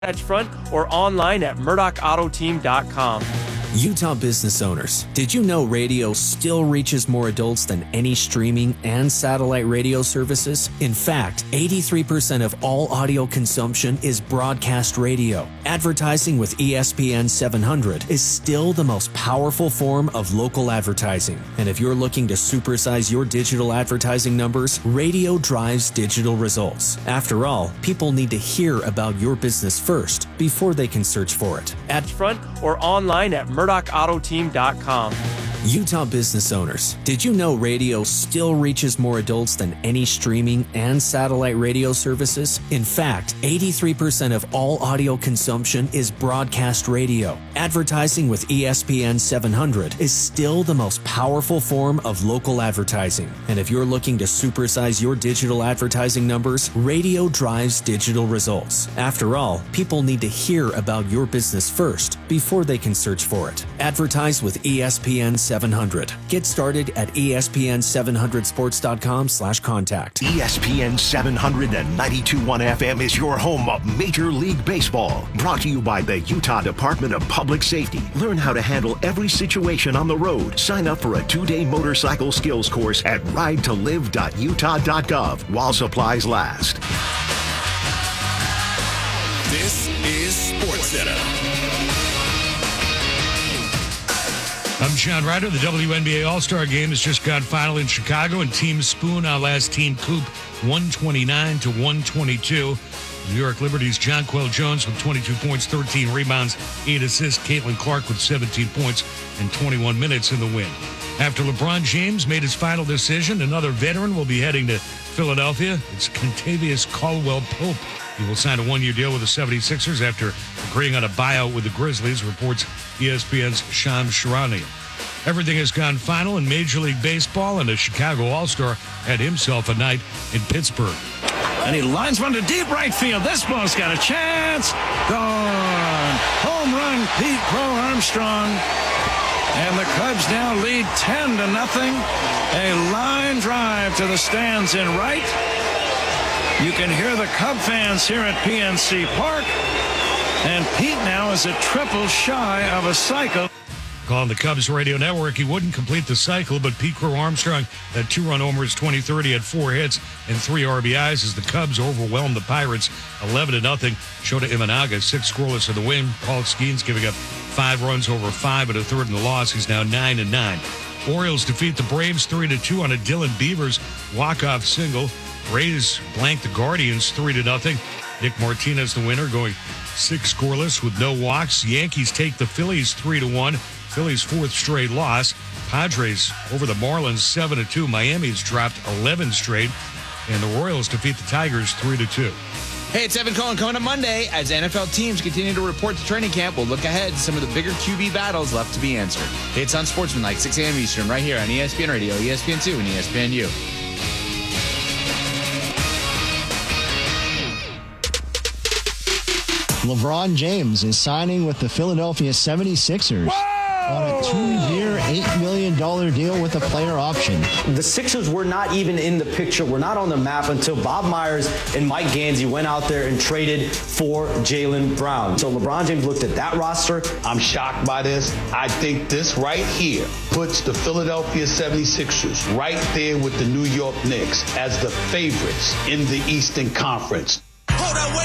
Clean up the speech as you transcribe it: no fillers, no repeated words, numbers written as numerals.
Front or online at MurdochAutoTeam.com. Utah business owners, did you know radio still reaches more adults than any streaming and satellite radio services? In fact, 83% of all audio consumption is broadcast radio. Advertising with ESPN 700 is still the most powerful form of local advertising. And if you're looking to supersize your digital advertising numbers, radio drives digital results. After all, people need to hear about your business first before they can search for it. At front or online at MurdochAutoTeam.com. Utah business owners, did you know radio still reaches more adults than any streaming and satellite radio services? In fact, 83% of all audio consumption is broadcast radio. Advertising with ESPN 700 is still the most powerful form of local advertising. And if you're looking to supersize your digital advertising numbers, radio drives digital results. After all, people need to hear about your business first before they can search for it. Advertise with ESPN 700. Get started at ESPN700sports.com/contact. ESPN 700 and 92.1 FM is your home of Major League Baseball. Brought to you by the Utah Department of Public Safety. Learn how to handle every situation on the road. Sign up for a 2-day motorcycle skills course at ridetolive.utah.gov while supplies last. This is SportsCenter. I'm John Ryder. The WNBA All-Star Game has just gone final in Chicago, and Team Spoon outlast Team Coop 129-122. New York Liberty's Jonquel Jones with 22 points, 13 rebounds, 8 assists. Caitlin Clark with 17 points and 21 minutes in the win. After LeBron James made his final decision, another veteran will be heading to Philadelphia. It's Kentavious Caldwell-Pope. He will sign a one-year deal with the 76ers after agreeing on a buyout with the Grizzlies, reports ESPN's Shams Charania. Everything has gone final in Major League Baseball, and a Chicago All-Star had himself a night in Pittsburgh. And he lines one to deep right field. This ball's got a chance. Gone. Home run, Pete Crow Armstrong. And the Cubs now lead 10-0. A line drive to the stands in right. You can hear the Cub fans here at PNC Park. And Pete now is a triple shy of a cycle. On the Cubs radio network, he wouldn't complete the cycle, but Pete Crow Armstrong had 2-run homers, 20-30, had 4 hits and 3 RBIs as the Cubs overwhelmed the Pirates 11-0. Shota Imanaga 6 scoreless in the win. Paul Skeens giving up 5 runs over 5 and a third in the loss. He's now 9-9. Orioles defeat the Braves 3-2 on a Dylan Beavers walk-off single. Rays blank the Guardians 3-0. Nick Martinez the winner, going 6 scoreless with no walks. Yankees take the Phillies 3-1. Phillies' 4th straight loss. Padres over the Marlins 7-2. Miami's dropped 11 straight. And the Royals defeat the Tigers 3-2. Hey, it's Evan Cohen. Coming up Monday, as NFL teams continue to report to training camp, we'll look ahead to some of the bigger QB battles left to be answered. It's on Sportsmanlike, 6 a.m. Eastern, right here on ESPN Radio, ESPN2, and ESPNU. LeBron James is signing with the Philadelphia 76ers. Whoa! On a 2-year, $8 million deal with a player option. The Sixers were not even in the picture. We're not on the map until Bob Myers and Mike Gansey went out there and traded for Jaylen Brown. So LeBron James looked at that roster. I'm shocked by this. I think this right here puts the Philadelphia 76ers right there with the New York Knicks as the favorites in the Eastern Conference.